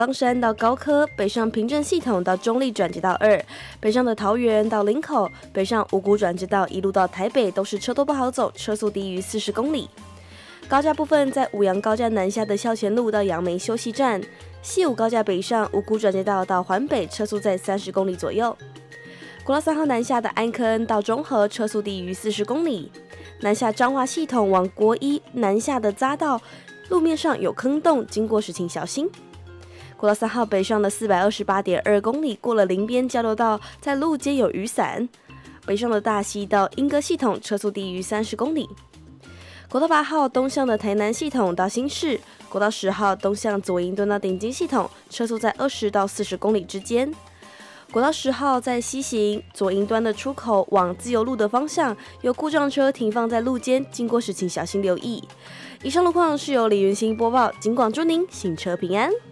冈山到高科，北上平镇系统到中立转接道2，北上的桃园到林口，北上五股转接道一路到台北都是车多不好走，车速低于40公里。高架部分在五杨高架南下的校前路到杨梅休息站，西武高架北上五股转接道到环北，车速在30公里左右。国道3号南下的安科恩到中和，车速低于40公里。南下彰化系统往国一南下的匝道，路面上有坑洞，经过时请小心。国道3号北上的428.2公里，过了林边交流道，在路肩有雨伞。北上的大溪到莺歌系统，车速低于30公里。国道8号东向的台南系统到新市，国道10号东向左营端到顶金系统，车速在20到40公里之间。国道10号在西行左营端的出口往自由路的方向，有故障车停放在路肩，经过时请小心留意。以上路况是由李云兴播报，警广祝您行车平安。